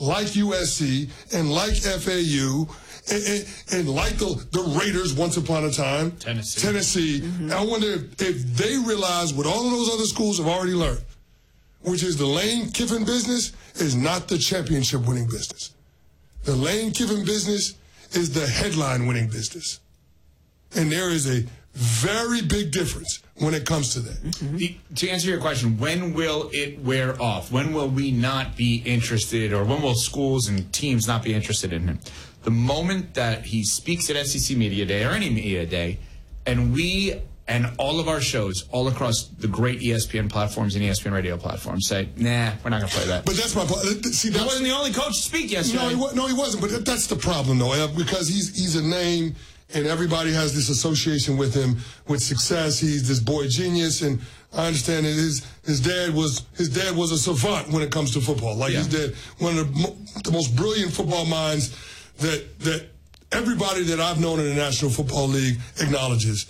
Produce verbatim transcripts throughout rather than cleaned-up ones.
like U S C and like F A U and, and, and like the, the Raiders once upon a time. Tennessee. Tennessee. Mm-hmm. I wonder if, if they realize what all of those other schools have already learned, which is the Lane Kiffin business is not the championship winning business. The Lane Kiffin business is the headline winning business. And there is a very big difference when it comes to that. Mm-hmm. The, to answer your question, when will it wear off? When will we not be interested, or when will schools and teams not be interested in him? The moment that he speaks at S E C Media Day or any media day, and we and all of our shows all across the great E S P N platforms and E S P N radio platforms say, nah, we're not going to play that. But that's my point. See, that wasn't the only coach to speak yesterday. No, he, wa- no, he wasn't. But that's the problem, though, because he's he's a name. And everybody has this association with him, with success. He's this boy genius, and I understand that his his dad was his dad was a savant when it comes to football. Like yeah. his dad, one of the, mo- the most brilliant football minds that that everybody that I've known in the National Football League acknowledges.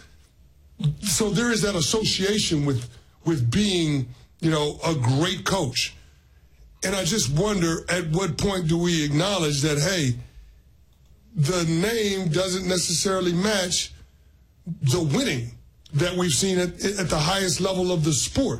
So there is that association with with being, you know, a great coach. And I just wonder, at what point do we acknowledge that, hey, the name doesn't necessarily match the winning that we've seen at, at the highest level of the sport.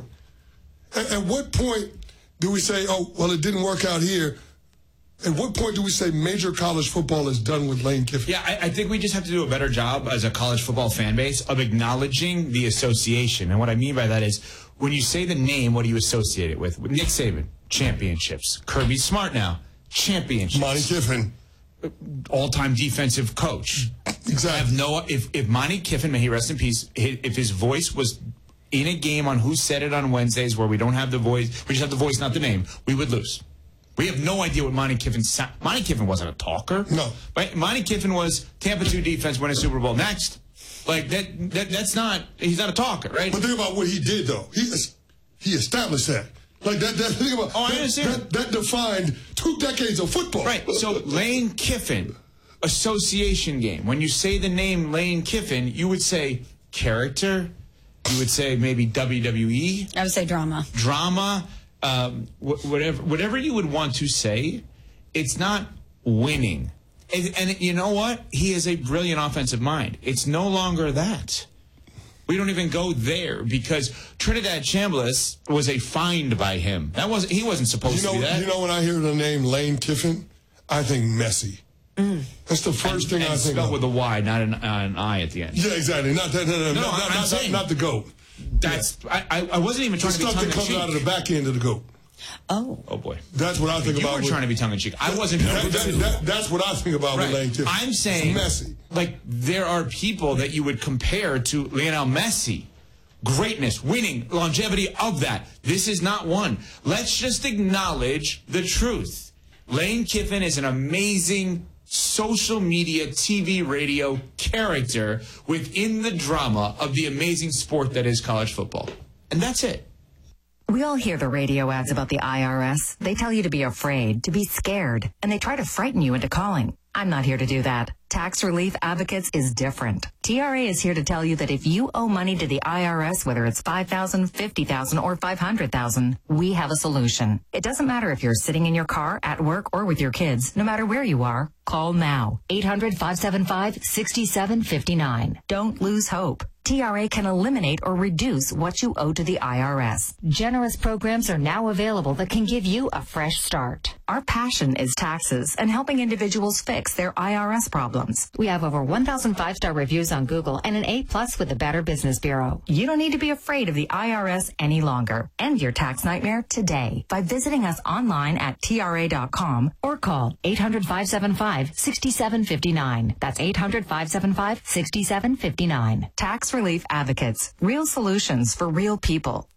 At, at what point do we say, oh, well, it didn't work out here? At what point do we say major college football is done with Lane Kiffin? Yeah, I, I think we just have to do a better job as a college football fan base of acknowledging the association. And what I mean by that is, when you say the name, what do you associate it with? With Nick Saban, championships. Kirby Smart now, championships. Monty Kiffin. All-time defensive coach. Exactly. I have no. If if Monty Kiffin, may he rest in peace, if his voice was in a game on Who Said It on Wednesdays, where we don't have the voice, we just have the voice, not the name, we would lose. We have no idea what Monty Kiffin. Sa- Monty Kiffin wasn't a talker. No. Right? Monty Kiffin was Tampa two defense, win a Super Bowl. Next, like that. That that's not. He's not a talker, right? But think about what he did, though. He he established that. Like that, that think about, oh, I that, understand. That, that defined two decades of football. Right. So Lane Kiffin, association game. When you say the name Lane Kiffin, you would say character. You would say maybe W W E. I would say drama. Drama. Um, wh- whatever, whatever you would want to say. It's not winning. And, and you know what? He is a brilliant offensive mind. It's no longer that. We don't even go there because Trinidad Chambliss was a find by him. That wasn't. He wasn't supposed you know, to be that. You know, when I hear the name Lane Kiffin, I think Messi. Mm. That's the first and, thing and I think spelled of. with a Y, not an, uh, an I at the end. Yeah, exactly. Not that. No, no, no, no, no not, I'm not, saying, not, not the GOAT. That's. Yeah. I, I wasn't even trying the to be stuff tongue that in comes cheek. out of the back end of the GOAT. Oh. Oh boy. That's what I think you about. You were with, trying to be tongue in cheek. I wasn't. That, that, that, that's what I think about right. with Lane Kiffin. I'm saying, Messi. Like there are people that you would compare to Lionel Messi. Greatness, winning, longevity of that. This is not one. Let's just acknowledge the truth. Lane Kiffin is an amazing social media, T V, radio character within the drama of the amazing sport that is college football. And that's it. We all hear the radio ads about the I R S. They tell you to be afraid, to be scared, and they try to frighten you into calling. I'm not here to do that. Tax Relief Advocates is different. T R A is here to tell you that if you owe money to the I R S, whether it's five thousand dollars, fifty thousand dollars, or five hundred thousand dollars, we have a solution. It doesn't matter if you're sitting in your car, at work, or with your kids. No matter where you are, call now. eight hundred, five seven five, six seven five nine. Don't lose hope. T R A can eliminate or reduce what you owe to the I R S. Generous programs are now available that can give you a fresh start. Our passion is taxes and helping individuals fix their I R S problems. We have over one thousand five-star reviews on Google and an A plus with the Better Business Bureau. You don't need to be afraid of the I R S any longer. End your tax nightmare today by visiting us online at T R A dot com or call eight hundred, five seven five, six seven five nine. That's eight hundred, five seven five, six seven five nine. Tax Relief Advocates. Real solutions for real people.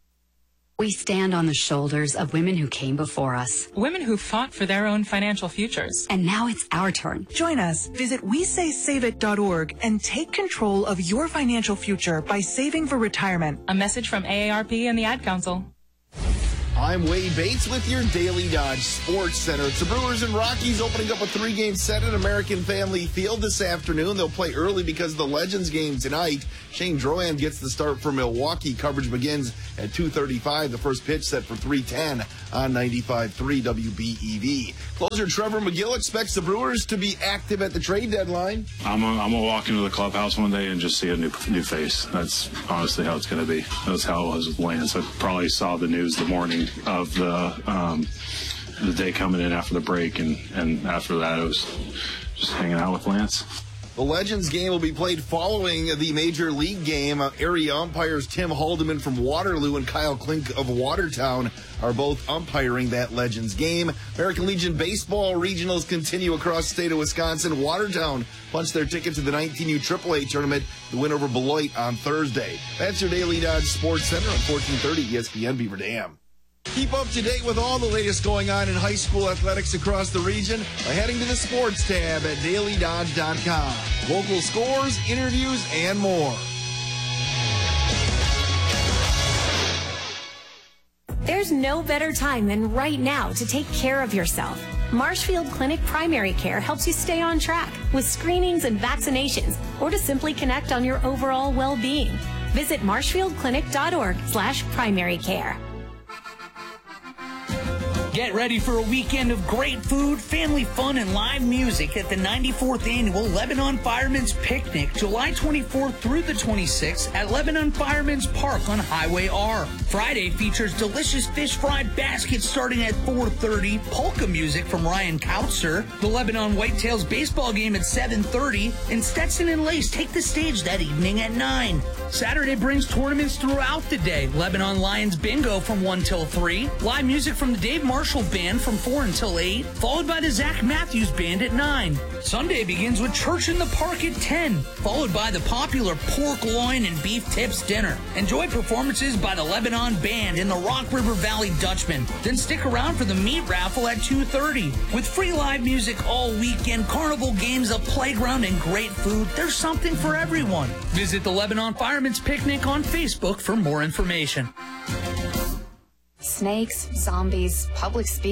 We stand on the shoulders of women who came before us. Women who fought for their own financial futures. And now it's our turn. Join us. Visit we say save it dot org and take control of your financial future by saving for retirement. A message from A A R P and the Ad Council. I'm Wade Bates with your Daily Dodge Sports Center. It's the Brewers and Rockies opening up a three-game set at American Family Field this afternoon. They'll play early because of the Legends game tonight. Shane Droyan gets the start for Milwaukee. Coverage begins at two thirty-five. The first pitch set for three ten on ninety-five point three W B E V. Closer Trevor McGill expects the Brewers to be active at the trade deadline. I'm gonna, I'm gonna walk into the clubhouse one day and just see a new new face. That's honestly how it's going to be. That's how it was with Lance. I probably saw the news the morning of the um, the day coming in after the break, and, and after that, it was just hanging out with Lance. The Legends game will be played following the Major League game. Uh, area umpires Tim Haldeman from Waterloo and Kyle Klink of Watertown are both umpiring that Legends game. American Legion Baseball regionals continue across the state of Wisconsin. Watertown punched their ticket to the nineteen U triple A tournament, the win over Beloit on Thursday. That's your Daily Dodge Sports Center on fourteen thirty E S P N Beaver Dam. Keep up to date with all the latest going on in high school athletics across the region by heading to the sports tab at daily dodge dot com. Local scores, interviews, and more. There's no better time than right now to take care of yourself. Marshfield Clinic Primary Care helps you stay on track with screenings and vaccinations, or to simply connect on your overall well-being. Visit marshfield clinic dot org slash primary care. Get ready for a weekend of great food, family fun, and live music at the ninety-fourth Annual Lebanon Firemen's Picnic, July twenty-fourth through the twenty-sixth at Lebanon Firemen's Park on Highway R. Friday features delicious fish fried baskets starting at four thirty, polka music from Ryan Kautzer, the Lebanon Whitetails baseball game at seven thirty, and Stetson and Lace take the stage that evening at nine. Saturday brings tournaments throughout the day. Lebanon Lions Bingo from one till three, live music from the Dave Marshall Band from four until eight, followed by the Zach Matthews Band at nine. Sunday begins with Church in the Park at ten, followed by the popular pork loin and beef tips dinner. Enjoy performances by the Lebanon Band and the Rock River Valley Dutchman. Then stick around for the meat raffle at two thirty. With free live music all weekend, carnival games, a playground, and great food, there's something for everyone. Visit the Lebanon Firemen's Picnic on Facebook for more information. Snakes, zombies, public speaking.